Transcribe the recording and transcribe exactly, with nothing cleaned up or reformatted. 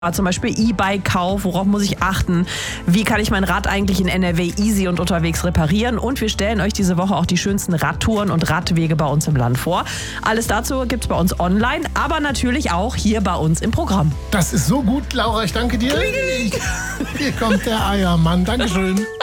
Zum Beispiel E-Bike-Kauf, worauf muss ich achten? Wie kann ich mein Rad eigentlich in N R W easy und unterwegs reparieren? Und wir stellen euch diese Woche auch die schönsten Radtouren und Radwege bei uns im Land vor. Alles dazu gibt's bei uns online, aber natürlich auch hier bei uns im Programm. Das ist so gut, Laura, ich danke dir. Hier kommt der Eiermann. Dankeschön.